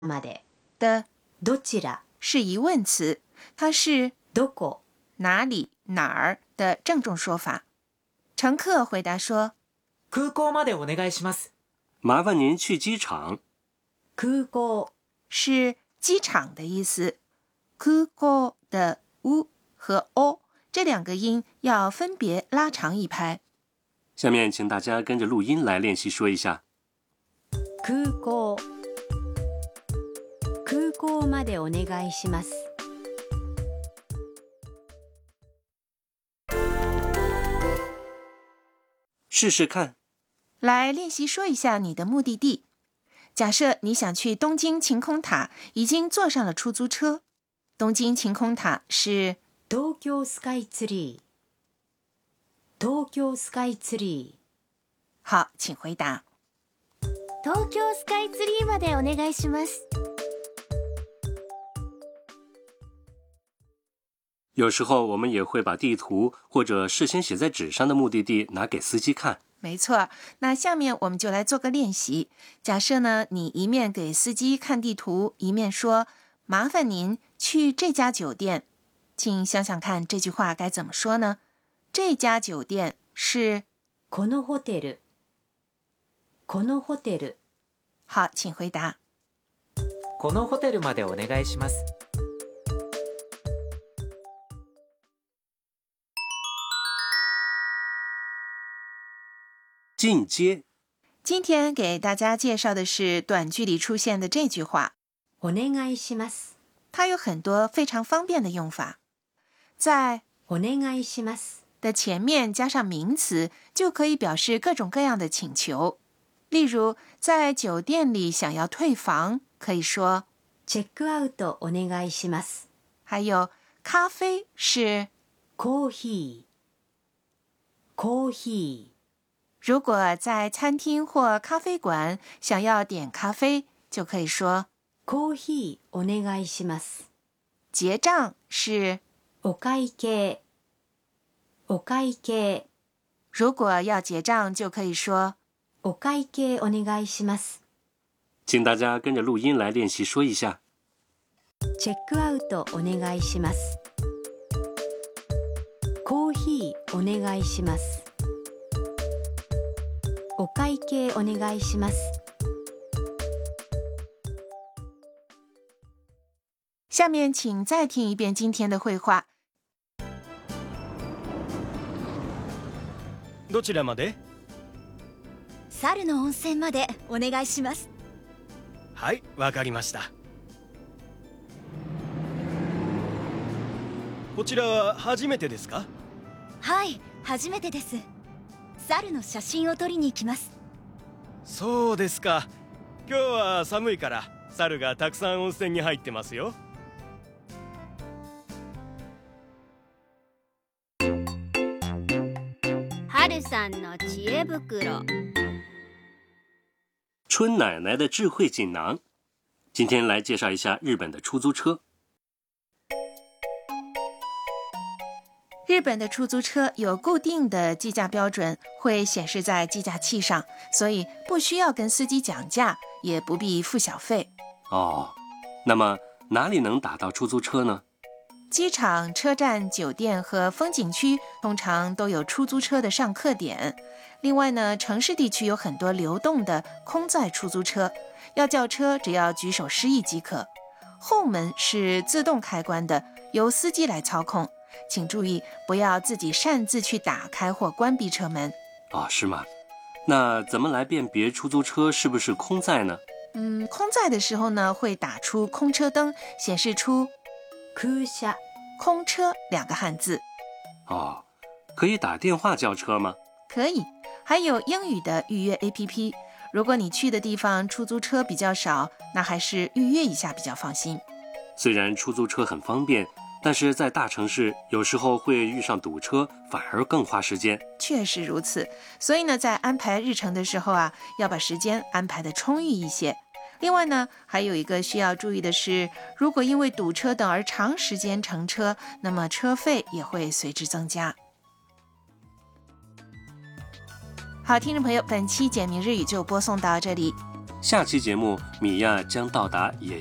まで的どちら是疑问词，它是どこ哪里哪儿的郑重说法。乘客回答说空港までお願いします。 麻烦您去机场。 空港是机场的意思，空港的 u 和 o 这两个音要分别拉长一拍。 下面请大家跟着录音来练习说一下。 空港空港までお願いします。 试试看。 来练习说一下你的目的地。假设你想去东京晴空塔，已经坐上了出租车。东京晴空塔是東京スカイツリー東京スカイツリー。 好，请回答。 東京スカイツリーまでお願いします。 有时候我们也会把地图或者事先写在纸上的目的地拿给司机看。 没错，那下面我们就来做个练习。假设呢，你一面给司机看地图，一面说麻烦您去这家酒店，请想想看这句话该怎么说呢？这家酒店是このホテルこのホテル。 好，请回答。 このホテルまでお願いします。 进阶。 今天给大家介绍的是短句里出现的这句话， お願いします。 它有很多非常方便的用法。在お願いします的前面加上名词，就可以表示各种各样的请求。例如，在酒店里想要退房，可以说チェックアウトお願いします。 还有咖啡是コーヒーコーヒー。 如果在餐厅或咖啡馆想要点咖啡，就可以说コーヒーお願いします。 结账是お会計お会計。 如果要结账，就可以说お会計お願いします。 请大家跟着录音来练习说一下。 チェックアウトお願いします。コーヒーお願いします。お会計お願いします。 下面请再听一遍今天的会话。 どちらまで？ 猿の温泉までお願いします。 はい、わかりました。こちらは初めてですか？ はい、初めてです。猿の写真を撮りに行きます。 そうですか。今日は寒いから猿がたくさん温泉に入ってますよ。 春さんの知恵袋。 春奶奶的智慧锦囊。今天来介绍一下日本的出租车。 日本的出租车有固定的计价标准，会显示在计价器上，所以不需要跟司机讲价，也不必付小费。 哦，那么哪里能打到出租车呢？ 机场、车站、酒店和风景区通常都有出租车的上客点。另外呢，城市地区有很多流动的空载出租车，要叫车只要举手示意即可。后门是自动开关的，由司机来操控。请注意，不要自己擅自去打开或关闭车门。 哦，是吗？那怎么来辨别出租车是不是空载呢？ 空载的时候呢，会打出空车灯，显示出空車空车2个汉字。 哦，可以打电话叫车吗？ 可以，还有英语的预约 APP。如果你去的地方出租车比较少，那还是预约一下比较放心。 虽然出租车很方便，但是在大城市有时候会遇上堵车，反而更花时间。 确实如此，所以呢，在安排日程的时候啊，要把时间安排得充裕一些。另外呢，还有一个需要注意的是，如果因为堵车等而长时间乘车，那么车费也会随之增加。好，听众朋友，本期简明日语就播送到这里。 下期节目米娅将到达野